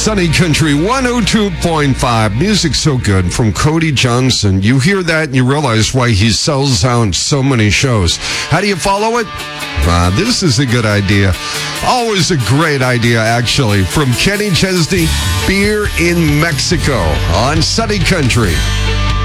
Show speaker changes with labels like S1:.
S1: Sunny Country 102.5. Music so good from Cody Johnson. You hear that and you realize why he sells out so many shows. How do you follow it? This is a good idea. Always a great idea, actually. From Kenny Chesney, Beer in Mexico on Sunny Country.